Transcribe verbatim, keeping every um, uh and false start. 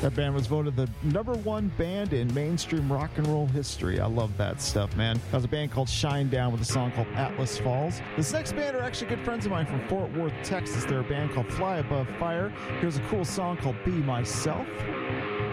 That band was voted the number one band in mainstream rock and roll history. I love that stuff, man. That was a band called Shinedown with a song called Atlas Falls. This next band are actually good friends of mine from Fort Worth, Texas. They're a band called Fly Above Fire. Here's a cool song called Be Myself.